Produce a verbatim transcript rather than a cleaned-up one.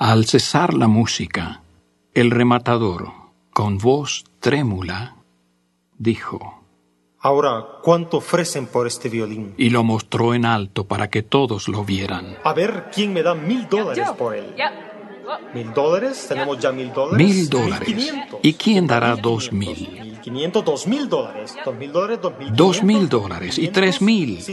Al cesar la música, el rematador, con voz trémula, dijo: Ahora, ¿cuánto ofrecen por este violín? Y lo mostró en alto para que todos lo vieran. A ver, ¿quién me da mil dólares por él? ¿Mil dólares? ¿Tenemos ya mil dólares? Mil dólares. Mil quinientos. ¿Y quién dará dos mil? Mil quinientos, dos mil dólares. Dos mil dólares, dos mil Dos mil dólares y tres mil.